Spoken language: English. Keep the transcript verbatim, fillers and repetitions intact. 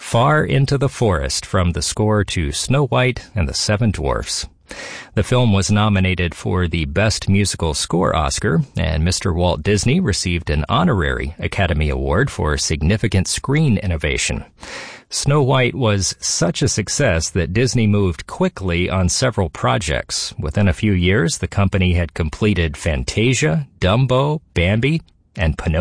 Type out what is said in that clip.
Far into the Forest from the score to Snow White and the Seven Dwarfs. The film was nominated for the Best Musical Score Oscar, and Mister Walt Disney received an honorary Academy Award for significant screen innovation. Snow White was such a success that Disney moved quickly on several projects. Within a few years, the company had completed Fantasia, Dumbo, Bambi, and Pinocchio.